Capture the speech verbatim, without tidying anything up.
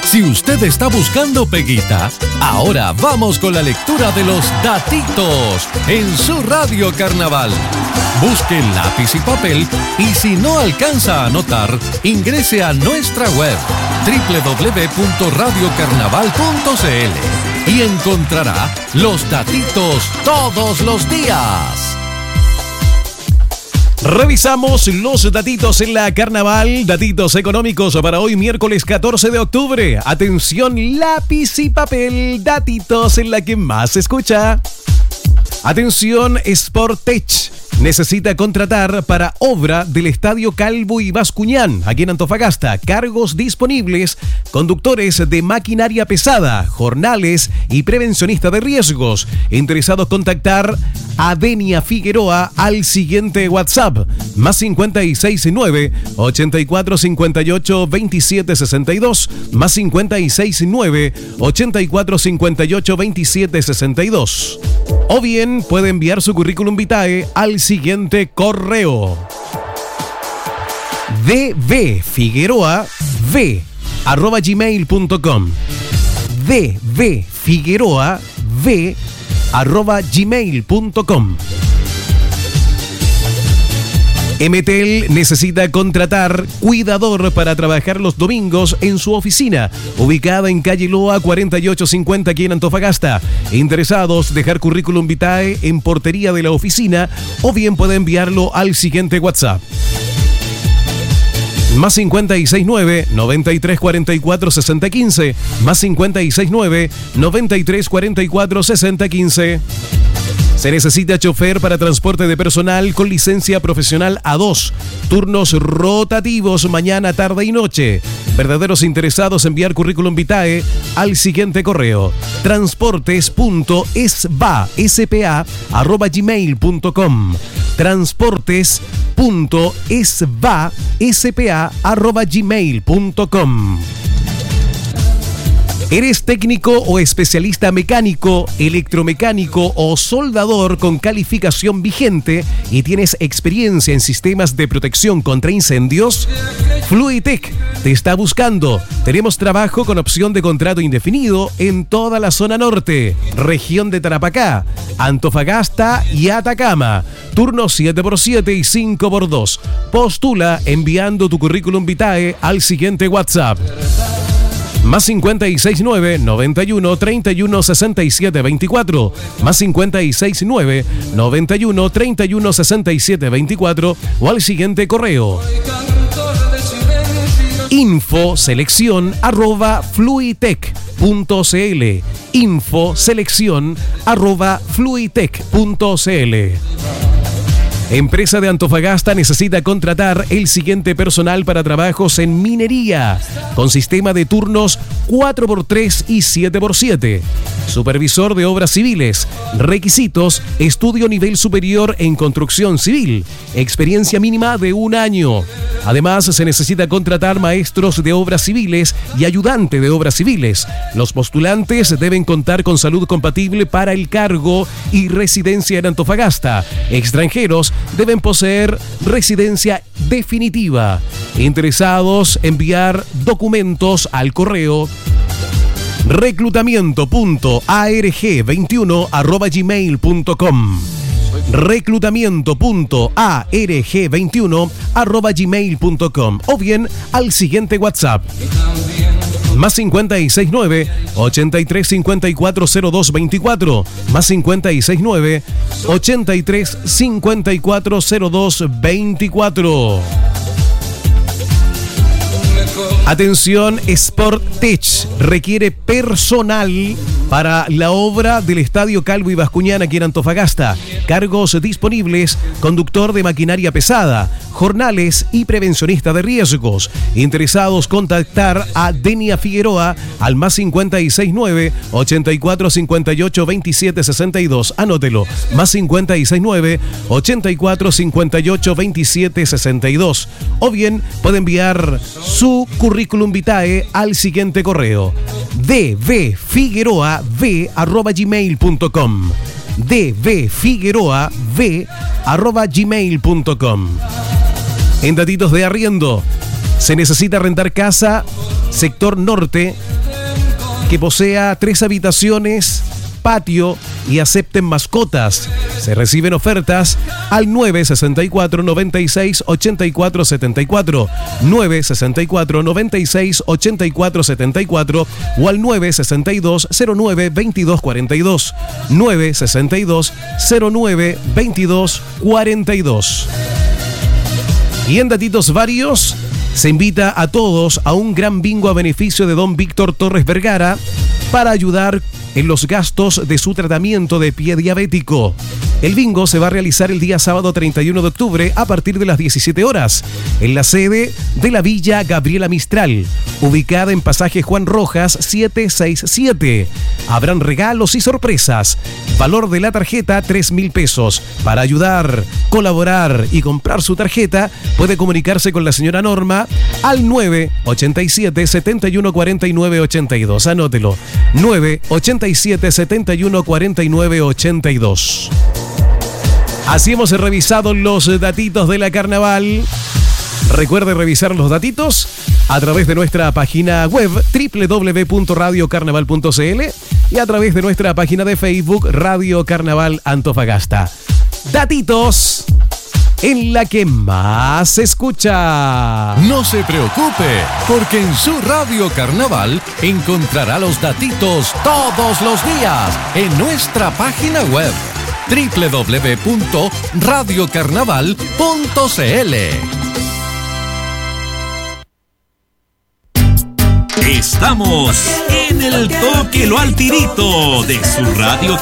Si usted está buscando peguita, ahora vamos con la lectura de los datitos en su Radio Carnaval. Busque lápiz y papel y si no alcanza a anotar, ingrese a nuestra web doble u doble u doble u punto radio carnaval punto c l y encontrará los datitos todos los días. Revisamos los datitos en la Carnaval, datitos económicos para hoy miércoles catorce de octubre. Atención, lápiz y papel, datitos en la que más se escucha. Atención, Sportech necesita contratar para obra del Estadio Calvo y Bascuñán, aquí en Antofagasta. Cargos disponibles, conductores de maquinaria pesada, jornales y prevencionista de riesgos. Interesados contactar a Denia Figueroa al siguiente WhatsApp, más cincuenta y seis nueve, ochenta y cuatro cincuenta y ocho, veintisiete sesenta y dos, más cincuenta y seis nueve, ochenta y cuatro cincuenta y ocho, veintisiete sesenta y dos. O bien puede enviar su currículum vitae al siguiente correo: dvfigueroa v arroba gmail punto com, dvfigueroa v arroba gmail punto com. Emetel necesita contratar cuidador para trabajar los domingos en su oficina, ubicada en calle Loa cuarenta y ocho cincuenta aquí en Antofagasta. Interesados, dejar currículum vitae en portería de la oficina o bien puede enviarlo al siguiente WhatsApp. Más cincuenta y seis nueve, noventa y tres cuarenta y cuatro, sesenta quince, más cincuenta y seis nueve, noventa y tres cuarenta y cuatro, sesenta quince. Se necesita chofer para transporte de personal con licencia profesional A dos. Turnos rotativos mañana, tarde y noche. Verdaderos interesados, enviar currículum vitae al siguiente correo: transportes.spa arroba gmail punto com. transportes.spa arroba gmail punto com. ¿Eres técnico o especialista mecánico, electromecánico o soldador con calificación vigente y tienes experiencia en sistemas de protección contra incendios? Fluitec te está buscando. Tenemos trabajo con opción de contrato indefinido en toda la zona norte, región de Tarapacá, Antofagasta y Atacama. Turnos siete por siete y cinco por dos. Postula enviando tu currículum vitae al siguiente WhatsApp: más cincuenta y seis nueve, noventa y uno, treinta y uno, sesenta y siete, veinticuatro, más cincuenta y seis nueve, noventa y uno, treinta y uno, sesenta y siete, veinticuatro o al siguiente correo: info selección arroba fluitec punto cl, info selección arroba fluitec punto cl. Empresa de Antofagasta necesita contratar el siguiente personal para trabajos en minería, con sistema de turnos cuatro por tres y siete por siete. Supervisor de obras civiles. Requisitos: estudio nivel superior en construcción civil. Experiencia mínima de un año. Además, se necesita contratar maestros de obras civiles y ayudante de obras civiles. Los postulantes deben contar con salud compatible para el cargo y residencia en Antofagasta. Extranjeros deben poseer residencia definitiva. Interesados, enviar documentos al correo reclutamiento punto a r g veintiuno arroba gmail punto com. reclutamiento punto a r g veintiuno arroba gmail punto com o bien al siguiente WhatsApp: más cincuenta y seis nueve, ochenta y tres cincuenta y cuatro, cero dos veinticuatro, más cincuenta y seis nueve, ochenta y tres cincuenta y cuatro, cero dos veinticuatro. Atención, Sportech requiere personal para la obra del Estadio Calvo y Bascuñán aquí en Antofagasta. Cargos disponibles: conductor de maquinaria pesada, jornales y prevencionista de riesgos. Interesados, contactar a Denia Figueroa al más cincuenta y seis nueve, ochenta y cuatro cincuenta y ocho, veintisiete sesenta y dos. Anótelo: más cincuenta y seis nueve, ochenta y cuatro cincuenta y ocho, veintisiete sesenta y dos. O bien puede enviar su currículum vitae al siguiente correo: dvfigueroa v arroba gmail punto com, dvfigueroa v arroba gmail punto com. En datitos de arriendo, se necesita rentar casa sector norte que posea tres habitaciones, patio y acepten mascotas. Se reciben ofertas al nueve sesenta y cuatro, noventa y seis, ochenta y cuatro setenta y cuatro, nueve sesenta y cuatro, noventa y seis, ochenta y cuatro setenta y cuatro o al nueve sesenta y dos, cero nueve, veintidós cuarenta y dos, nueve sesenta y dos, cero nueve, veintidós cuarenta y dos. Y en datitos varios, se invita a todos a un gran bingo a beneficio de don Víctor Torres Vergara para ayudar en los gastos de su tratamiento de pie diabético. El bingo se va a realizar el día sábado treinta y uno de octubre a partir de las diecisiete horas en la sede de la Villa Gabriela Mistral, ubicada en pasaje Juan Rojas setecientos sesenta y siete. Habrán regalos y sorpresas. Valor de la tarjeta tres mil pesos. Para ayudar, colaborar y comprar su tarjeta, puede comunicarse con la señora Norma al nueve ochenta y siete, setenta y uno, cuarenta y nueve, ochenta y dos. Anótelo. nueve ochenta y siete, setenta y uno, cuarenta y nueve, ochenta y dos. Así hemos revisado los datitos de la carnaval. Recuerde revisar los datitos a través de nuestra página web doble u doble u doble u punto radio carnaval punto c l y a través de nuestra página de Facebook Radio Carnaval Antofagasta. Datitos en la que más se escucha. No se preocupe, porque en su Radio Carnaval encontrará los datitos todos los días en nuestra página web doble u doble u doble u punto radio carnaval punto c l. Estamos en el toque lo al tirito de su Radio